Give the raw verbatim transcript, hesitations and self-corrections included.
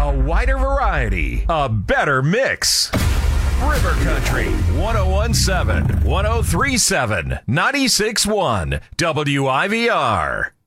A wider variety, a better mix. River Country, one oh one point seven, one oh three point seven, ninety-six point one, W I V R.